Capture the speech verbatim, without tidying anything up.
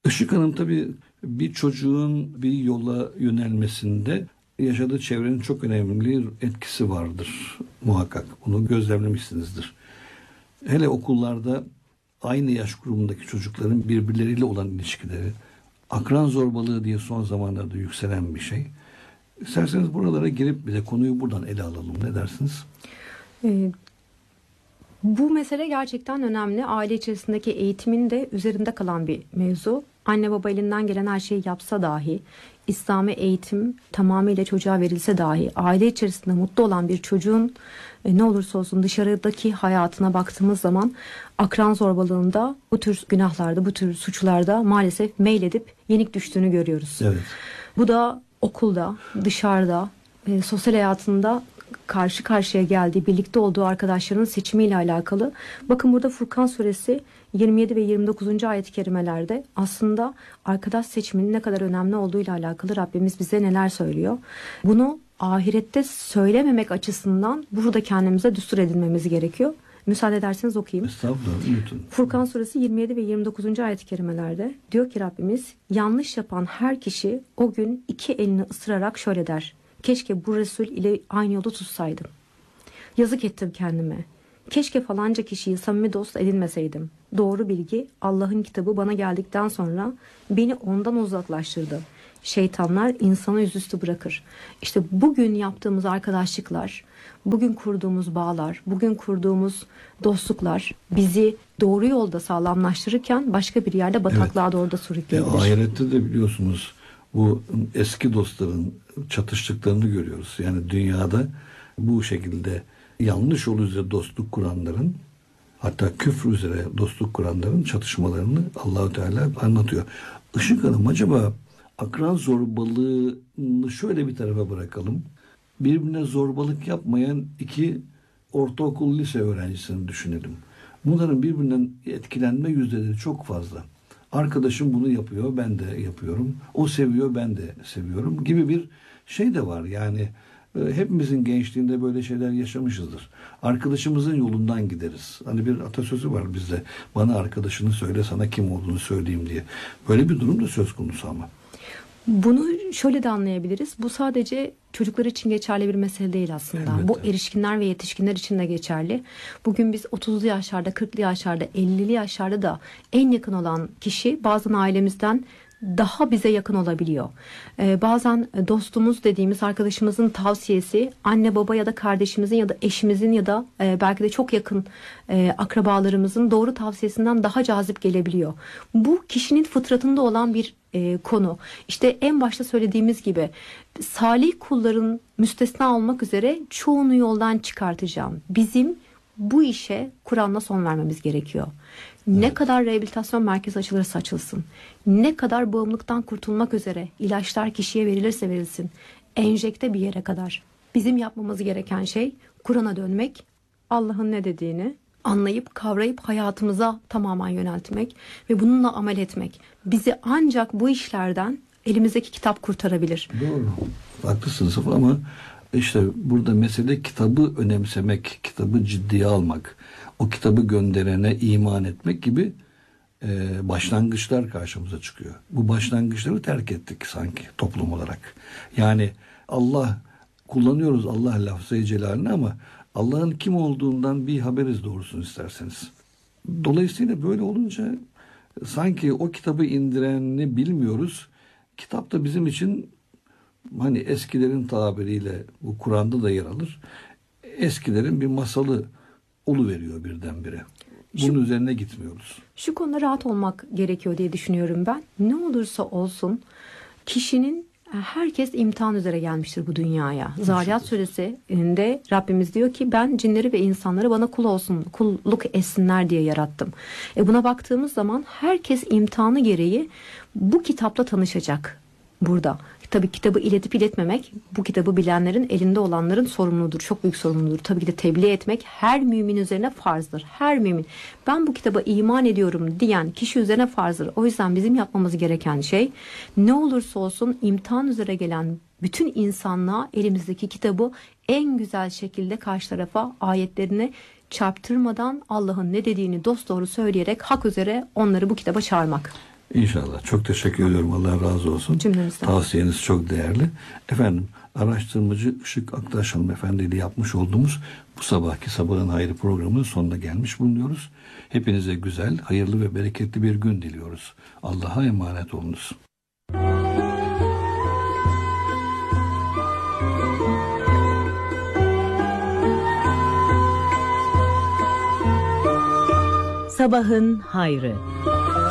Işık Hanım, tabii bir çocuğun bir yola yönelmesinde yaşadığı çevrenin çok önemli etkisi vardır muhakkak. Bunu gözlemlemişsinizdir. Hele okullarda aynı yaş grubundaki çocukların birbirleriyle olan ilişkileri, akran zorbalığı diye son zamanlarda yükselen bir şey. İsterseniz buralara girip bir de konuyu buradan ele alalım. Ne dersiniz? Ee, bu mesele gerçekten önemli. Aile içerisindeki eğitimin de üzerinde kalan bir mevzu. Anne baba elinden gelen her şeyi yapsa dahi, İslami eğitim tamamıyla çocuğa verilse dahi, aile içerisinde mutlu olan bir çocuğun e, ne olursa olsun dışarıdaki hayatına baktığımız zaman akran zorbalığında, bu tür günahlarda, bu tür suçlarda maalesef meyledip yenik düştüğünü görüyoruz. Evet. Bu da okulda, dışarıda, e, sosyal hayatında karşı karşıya geldiği, birlikte olduğu arkadaşlarının seçimiyle alakalı. Bakın burada Furkan suresi yirmi yedi ve yirmi dokuzuncu ayet-i kerimelerde aslında arkadaş seçiminin ne kadar önemli olduğuyla alakalı Rabbimiz bize neler söylüyor. Bunu ahirette söylememek açısından burada kendimize düstur edinmemiz gerekiyor. Müsaade ederseniz okuyayım. Estağfurullah, unutun. Furkan suresi yirmi yedi ve yirmi dokuzuncu ayet-i kerimelerde diyor ki Rabbimiz, yanlış yapan her kişi o gün iki elini ısırarak şöyle der: keşke bu Resul ile aynı yolu tutsaydım. Yazık ettim kendime. Keşke falanca kişiyi samimi dost edinmeseydim. Doğru bilgi, Allah'ın kitabı bana geldikten sonra beni ondan uzaklaştırdı. Şeytanlar insanı yüzüstü bırakır. İşte bugün yaptığımız arkadaşlıklar, bugün kurduğumuz bağlar, bugün kurduğumuz dostluklar bizi doğru yolda sağlamlaştırırken başka bir yerde bataklığa evet. doğru da sürükleyebilir. E, ahirette de biliyorsunuz bu eski dostların çatıştıklarını görüyoruz. Yani dünyada bu şekilde yanlış yol üzere dostluk kuranların, hatta küfür üzere dostluk kuranların çatışmalarını Allah-u Teala anlatıyor. Işık Hanım, acaba akran zorbalığını şöyle bir tarafa bırakalım. Birbirine zorbalık yapmayan iki ortaokul lise öğrencisini düşünelim. Bunların birbirinden etkilenme yüzdeleri çok fazla. Arkadaşım bunu yapıyor, ben de yapıyorum. O seviyor, ben de seviyorum gibi bir şey de var. Yani e, hepimizin gençliğinde böyle şeyler yaşamışızdır. Arkadaşımızın yolundan gideriz. Hani bir atasözü var bizde. Bana arkadaşını söyle, sana kim olduğunu söyleyeyim diye. Böyle bir durum da söz konusu ama. Bunu şöyle de anlayabiliriz. Bu sadece çocuklar için geçerli bir mesele değil aslında. Elbette. Bu erişkinler ve yetişkinler için de geçerli. Bugün biz otuzlu yaşlarda, kırklı yaşlarda, ellili yaşlarda da en yakın olan kişi bazen ailemizden daha bize yakın olabiliyor. Ee, bazen dostumuz dediğimiz arkadaşımızın tavsiyesi anne baba ya da kardeşimizin ya da eşimizin ya da e, belki de çok yakın e, akrabalarımızın doğru tavsiyesinden daha cazip gelebiliyor. Bu kişinin fıtratında olan bir e, konu. İşte en başta söylediğimiz gibi salih kulların müstesna olmak üzere çoğunu yoldan çıkartacağım. Bizim bu işe Kur'an'la son vermemiz gerekiyor. Ne evet. kadar rehabilitasyon merkezi açılırsa açılsın, ne kadar bağımlılıktan kurtulmak üzere ilaçlar kişiye verilirse verilsin, enjekte bir yere kadar bizim yapmamız gereken şey Kur'an'a dönmek, Allah'ın ne dediğini anlayıp kavrayıp hayatımıza tamamen yöneltmek ve bununla amel etmek. Bizi ancak bu işlerden elimizdeki kitap kurtarabilir. Doğru. Haklısınız ama işte burada mesele kitabı önemsemek, kitabı ciddiye almak, o kitabı gönderene iman etmek gibi e, başlangıçlar karşımıza çıkıyor. Bu başlangıçları terk ettik sanki toplum olarak. Yani Allah kullanıyoruz, Allah lafzı-i celalini, ama Allah'ın kim olduğundan bir haberiz doğrusunu isterseniz. Dolayısıyla böyle olunca sanki o kitabı indirenini bilmiyoruz. Kitap da bizim için, hani eskilerin tabiriyle, bu Kur'an'da da yer alır, eskilerin bir masalı oluveriyor birdenbire. Bunun şu, üzerine gitmiyoruz. Şu konuda rahat olmak gerekiyor diye düşünüyorum ben. Ne olursa olsun kişinin, herkes imtihan üzere gelmiştir bu dünyaya. Zariyat suresinde Rabbimiz diyor ki ben cinleri ve insanları bana kul olsun, kulluk etsinler diye yarattım. E buna baktığımız zaman herkes imtihanı gereği bu kitapla tanışacak burada. Tabii kitabı iletip iletmemek bu kitabı bilenlerin, elinde olanların sorumluluğudur. Çok büyük sorumluluğudur. Tabii ki de tebliğ etmek her mümin üzerine farzdır. Her mümin. Ben bu kitaba iman ediyorum diyen kişi üzerine farzdır. O yüzden bizim yapmamız gereken şey, ne olursa olsun imtihan üzere gelen bütün insanlığa elimizdeki kitabı en güzel şekilde karşı tarafa ayetlerini çarptırmadan Allah'ın ne dediğini dosdoğru söyleyerek hak üzere onları bu kitaba çağırmak. İnşallah. Çok teşekkür ediyorum. Allah razı olsun. Cümlemizden. Tavsiyeniz çok değerli. Efendim, araştırmacı Işık Aktaş Hanımefendi ile yapmış olduğumuz bu sabahki Sabahın Hayrı programının sonuna gelmiş bulunuyoruz. Hepinize güzel, hayırlı ve bereketli bir gün diliyoruz. Allah'a emanet olunuz. Sabahın Hayrı.